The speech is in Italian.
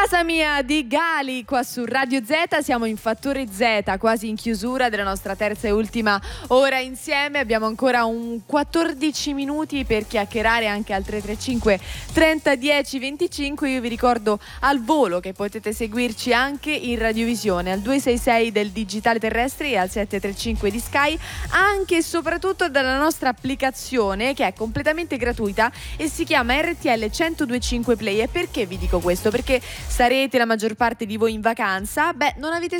Casa mia di Gali qua su Radio Z, siamo in Fattore Z, quasi in chiusura della nostra terza e ultima ora insieme. Abbiamo ancora un 14 minuti per chiacchierare anche al 335 30 10 25. Io vi ricordo al volo che potete seguirci anche in radiovisione al 266 del digitale terrestre e al 735 di Sky, anche e soprattutto dalla nostra applicazione che è completamente gratuita e si chiama RTL 1025 Play. E perché vi dico questo? Perché sarete la maggior parte di voi in vacanza, non avete